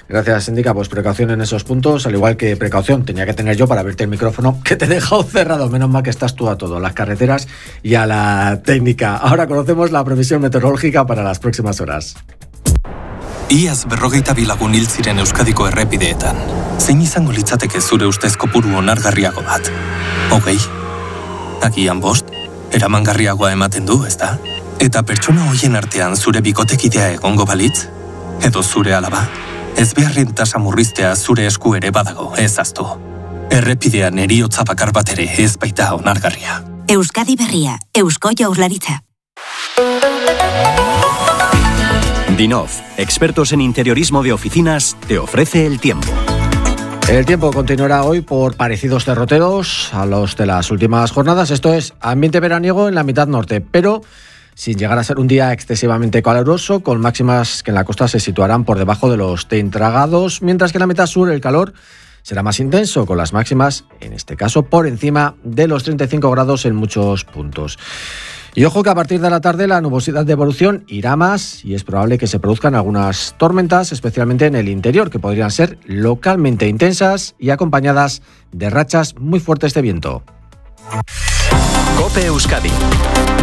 Gracias, Síndica. Pues precaución en esos puntos, al igual que precaución tenía que tener yo para abrirte el micrófono, que te he dejado cerrado. Menos mal que estás tú a todo, a las carreteras y a la técnica. Ahora conocemos la previsión meteorológica para las próximas horas. Iaz 42 lagun hil ziren Euskadiko errepideetan. Zein izango litzateke zure ustez kopuru onargarriago bat? 20? Agian 5? Eramangarriagoa ematen du, ezta? Eta pertsona hoien artean zure bikotekidea egongo balitz? Edo zure alaba? Ezbeharren tasa murriztea zure esku ere badago, ez ahaztu. Errepidean heriotza bakar bat ere ez baita onargarria. Euskadi berria, Eusko Jaurlaritza. Dinov, expertos en interiorismo de oficinas, te ofrece el tiempo. El tiempo continuará hoy por parecidos derroteros a los de las últimas jornadas. Esto es ambiente veraniego en la mitad norte, pero sin llegar a ser un día excesivamente caluroso, con máximas que en la costa se situarán por debajo de los 30 grados, mientras que en la mitad sur el calor será más intenso, con las máximas, en este caso, por encima de los 35 grados en muchos puntos. Y ojo que a partir de la tarde la nubosidad de evolución irá más y es probable que se produzcan algunas tormentas, especialmente en el interior, que podrían ser localmente intensas y acompañadas de rachas muy fuertes de viento. COPE Euskadi.